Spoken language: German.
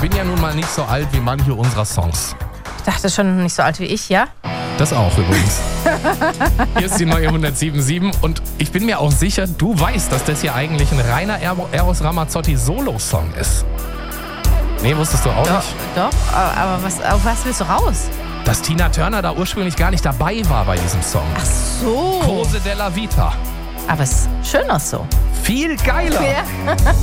bin ja nun mal nicht so alt wie manche unserer Songs. Ich dachte schon nicht so alt wie ich, ja? Das auch übrigens. Hier ist die neue 107.7 und ich bin mir auch sicher, du weißt, dass das hier eigentlich ein reiner Eros Ramazzotti Solo-Song ist. Nee, wusstest du auch nicht? Doch, aber auf was willst du raus? Dass Tina Turner da ursprünglich gar nicht dabei war bei diesem Song. Ach so. Cose della Vita. Aber es ist schön auch so. Viel geiler. Ja.